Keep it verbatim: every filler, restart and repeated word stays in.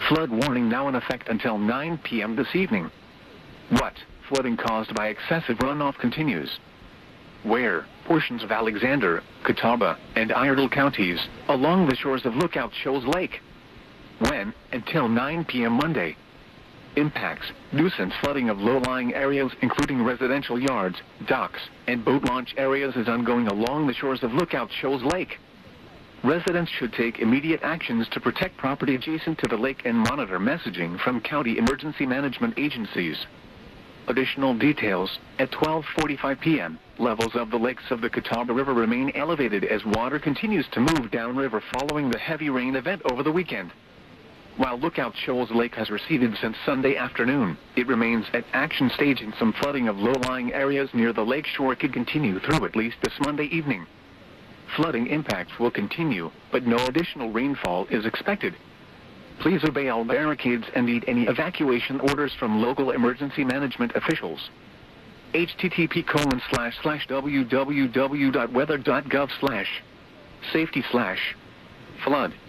Flood warning now in effect until nine p m this evening. What? Flooding caused by excessive runoff continues. Where? Portions of Alexander, Catawba, and Iredell counties, along the shores of Lookout Shoals Lake. When? Until nine p m Monday. Impacts: nuisance flooding of low-lying areas including residential yards, docks, and boat launch areas is ongoing along the shores of Lookout Shoals Lake. Residents should take immediate actions to protect property adjacent to the lake and monitor messaging from county emergency management agencies. Additional details: at twelve forty-five p m, levels of the lakes of the Catawba River remain elevated as water continues to move downriver following the heavy rain event over the weekend. While Lookout Shoals Lake has receded since Sunday afternoon, it remains at action stage, and some flooding of low-lying areas near the lake shore could continue through at least this Monday evening. Flooding impacts will continue, but no additional rainfall is expected. Please obey all barricades and need any evacuation orders from local emergency management officials. H T T P colon slash slash w w w dot weather dot gov slash safety slash flood.